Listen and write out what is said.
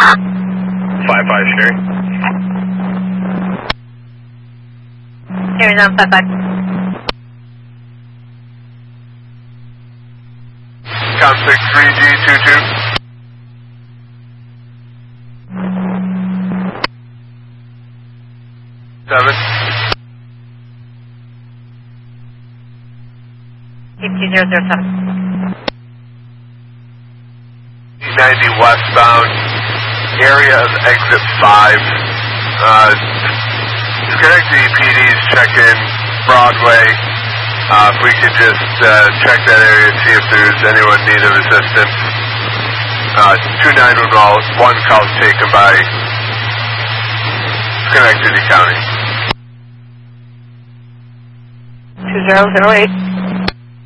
5-5 Sherry. Sherry's on 5-5. Conflict 3G22. 7. 2007. 90 westbound, area of exit 5. Schenectady PD's checking Broadway. If we could just check that area, see if there's anyone in need of assistance. 2911, one call taken by Schenectady County. 2008.